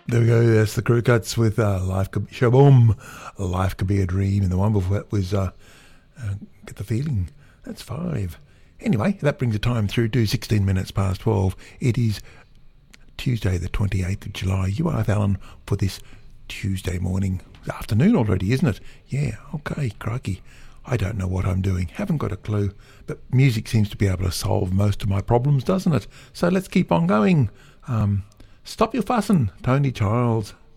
There we go. That's the Crew Cuts with Life Could Shaboom. Life Could Be a Dream. And the one before that was Get the Feeling. That's 5. Anyway, that brings the time through to 16 minutes past 12. It is Tuesday the 28th of July. You are with Alan for this Tuesday morning. Afternoon already, isn't it? Yeah, okay, crikey. I don't know what I'm doing. Haven't got a clue. But music seems to be able to solve most of my problems, doesn't it? So let's keep on going. Stop Your Fussin', Tony Childs.